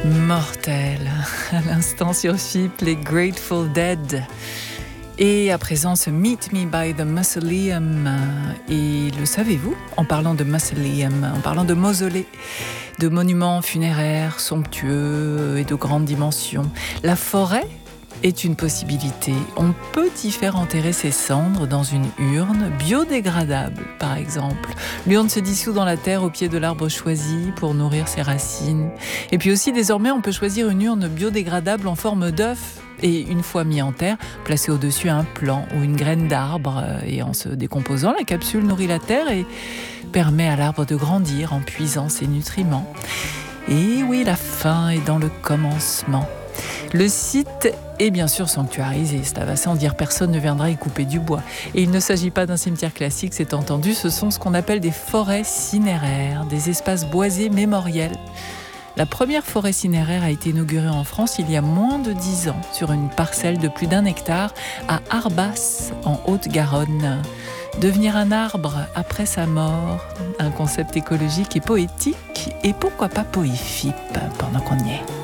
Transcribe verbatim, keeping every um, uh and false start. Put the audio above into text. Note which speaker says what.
Speaker 1: Mortel, à l'instant sur F I P, les Grateful Dead. Et à présent, ce Meet Me by the Mausoleum. Et le savez-vous, en parlant de mausoleum, en parlant de mausolée, de monuments funéraires somptueux et de grandes dimensions, la forêt est une possibilité. On peut y faire enterrer ses cendres dans une urne biodégradable, par exemple. L'urne se dissout dans la terre au pied de l'arbre choisi pour nourrir ses racines. Et puis aussi, désormais, on peut choisir une urne biodégradable en forme d'œuf. Et une fois mis en terre, placer au-dessus un plant ou une graine d'arbre. Et en se décomposant, la capsule nourrit la terre et permet à l'arbre de grandir en puisant ses nutriments. Et oui, la fin est dans le commencement. Le site est bien sûr sanctuarisé, cela va sans dire, personne ne viendra y couper du bois. Et il ne s'agit pas d'un cimetière classique, c'est entendu, ce sont ce qu'on appelle des forêts cinéraires, des espaces boisés mémoriels. La première forêt cinéraire a été inaugurée en France il y a moins de dix ans, sur une parcelle de plus d'un hectare à Arbas, en Haute-Garonne. Devenir un arbre après sa mort, un concept écologique et poétique, et pourquoi pas poéfique pendant qu'on y est.